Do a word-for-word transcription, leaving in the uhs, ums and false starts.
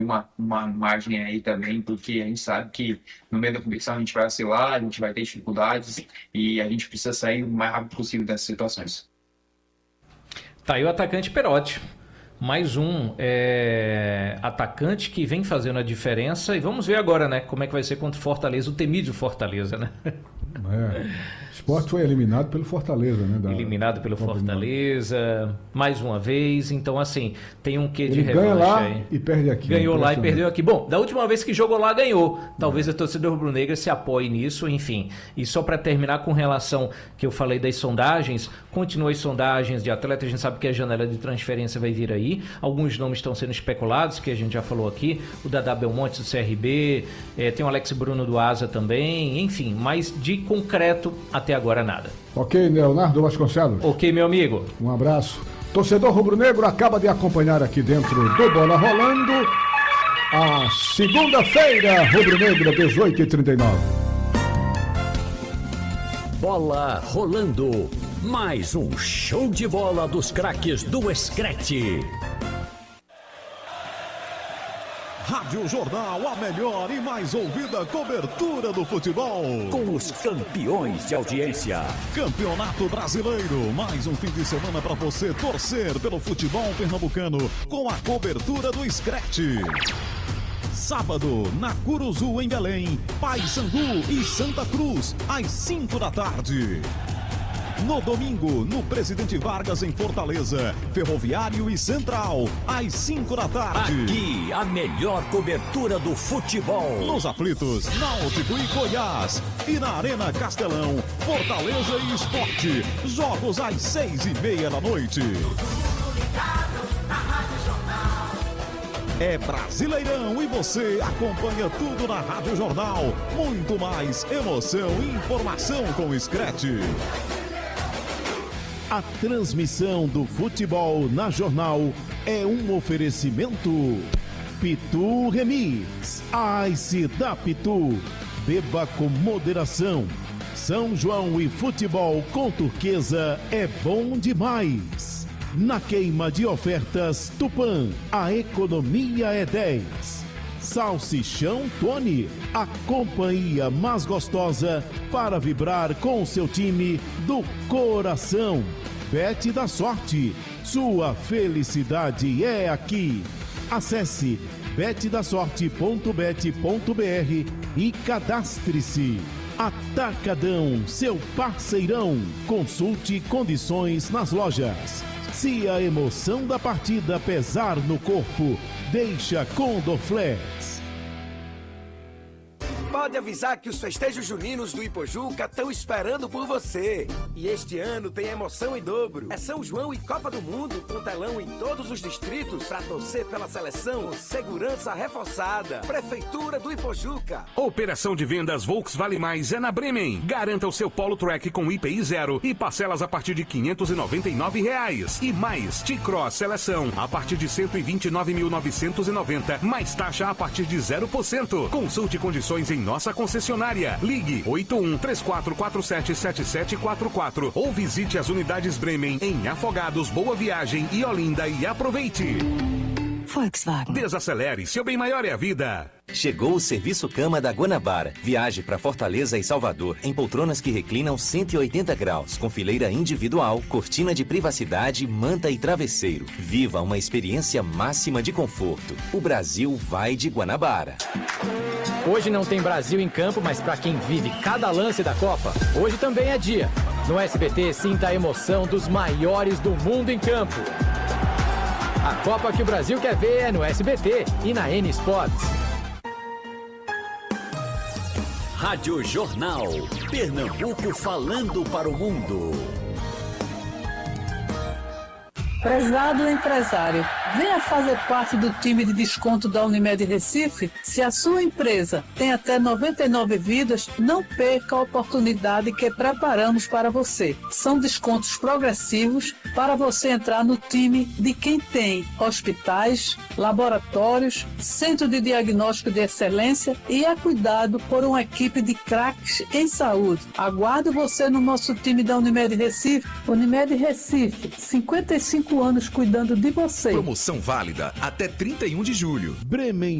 uma, uma margem aí também, porque a gente sabe que no meio da competição a gente vai oscilar, a gente vai ter dificuldades e a gente precisa sair o mais rápido possível dessas situações. Tá aí o atacante Perotti. Mais um é, atacante que vem fazendo a diferença. E vamos ver agora, né? Como é que vai ser contra o Fortaleza, o temível Fortaleza, né? É. O Sport foi eliminado pelo Fortaleza, né? Da... Eliminado pelo Fortaleza, mais uma vez. Então, assim, tem um quê de Ele revanche ganha lá aí. E perde aqui. Ganhou lá e perdeu aqui. Bom, da última vez que jogou lá, ganhou. Talvez a torcida rubro-negra se apoie nisso, enfim. E só para terminar com relação que eu falei das sondagens, continua as sondagens de atletas, a gente sabe que a janela de transferência vai vir aí. Alguns nomes estão sendo especulados, que a gente já falou aqui. O Dadá Belmonte do C R B, é, tem o Alex Bruno do Asa também, enfim. Mas de concreto, até agora nada. Ok, Leonardo Vasconcelos. Ok, meu amigo. Um abraço. Torcedor rubro-negro acaba de acompanhar aqui dentro do Bola Rolando a segunda-feira rubro-negra, dezoito e trinta e nove. Bola Rolando. Mais um show de bola dos craques do Screte. Rádio Jornal, a melhor e mais ouvida cobertura do futebol. Com os campeões de audiência. Campeonato Brasileiro, mais um fim de semana para você torcer pelo futebol pernambucano com a cobertura do Screte. Sábado, na Curuzu, em Belém, Paysandu e Santa Cruz, às cinco da tarde. No domingo, no Presidente Vargas, em Fortaleza, Ferroviário e Central, às cinco da tarde. Aqui, a melhor cobertura do futebol. Nos aflitos, Náutico e Goiás. E na Arena Castelão, Fortaleza e Sport. Jogos às seis e meia da noite. É Brasileirão e você acompanha tudo na Rádio Jornal. Muito mais emoção e informação com o Screte. A transmissão do futebol na Jornal é um oferecimento Pitu Remix, Ice da Pitu, beba com moderação. São João e futebol com Turquesa é bom demais. Na queima de ofertas Tupã, a economia é dez. Salsichão Tony, a companhia mais gostosa para vibrar com o seu time do coração. Bet da Sorte, sua felicidade é aqui. Acesse bet da sorte ponto bet ponto br e cadastre-se. Atacadão, seu parceirão. Consulte condições nas lojas. Se a emoção da partida pesar no corpo, deixa com Dorflex. Pode avisar que os festejos juninos do Ipojuca estão esperando por você. E este ano tem emoção em dobro. É São João e Copa do Mundo, com telão em todos os distritos para torcer pela seleção com segurança reforçada. Prefeitura do Ipojuca. Operação de vendas Volks Vale Mais é na Bremen. Garanta o seu Polo Track com I P I zero e parcelas a partir de quinhentos e noventa e nove reais. E mais T-Cross Seleção a partir de cento e vinte e nove mil novecentos e noventa, mais taxa a partir de zero por cento. Consulte condições em nossa concessionária. Ligue oito um três quatro quatro sete sete sete quatro quatro ou visite as unidades Bremen em Afogados, Boa Viagem e Olinda e aproveite. Volkswagen. Desacelere, seu bem maior é a vida. Chegou o serviço cama da Guanabara. Viaje para Fortaleza e Salvador em poltronas que reclinam cento e oitenta graus, com fileira individual, cortina de privacidade, manta e travesseiro. Viva uma experiência máxima de conforto. O Brasil vai de Guanabara. Hoje não tem Brasil em campo, mas para quem vive cada lance da Copa, hoje também é dia. No S B T, sinta a emoção dos maiores do mundo em campo. A Copa que o Brasil quer ver é no S B T e na N Sports. Rádio Jornal. Pernambuco falando para o mundo. Prezado empresário, venha fazer parte do time de desconto da Unimed Recife. Se a sua empresa tem até noventa e nove vidas, não perca a oportunidade que preparamos para você. São descontos progressivos para você entrar no time de quem tem hospitais, laboratórios, centro de diagnóstico de excelência e é cuidado por uma equipe de craques em saúde. Aguardo você no nosso time da Unimed Recife. Unimed Recife, cinquenta e cinco anos cuidando de você. Promoção Promoção válida até trinta e um de julho. Bremen